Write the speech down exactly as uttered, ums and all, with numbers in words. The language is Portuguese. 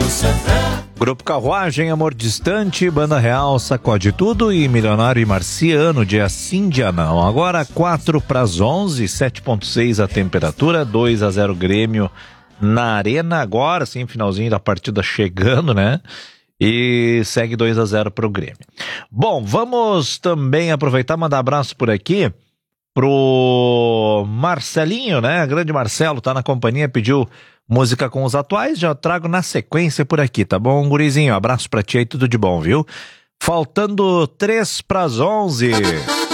Grupo Carruagem, Amor Distante, Banda Real, Sacode Tudo e Milionário e Marciano, dia sim, dia não. Agora quatro para as onze, sete ponto seis a temperatura, dois a zero Grêmio na Arena. Agora sim, finalzinho da partida chegando, né? E segue dois a zero para o Grêmio. Bom, vamos também aproveitar e mandar abraço por aqui pro Marcelinho, né? Grande Marcelo, tá na companhia, pediu música com os atuais, já trago na sequência por aqui, tá bom, gurizinho? Abraço pra ti aí, tudo de bom, viu? Faltando três pras onze.